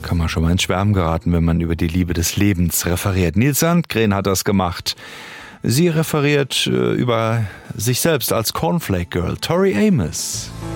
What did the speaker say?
Kann man schon mal ins Schwärmen geraten, wenn man über die Liebe des Lebens referiert. Nils Sandgren hat das gemacht. Sie referiert über sich selbst als Cornflake Girl, Tori Amos.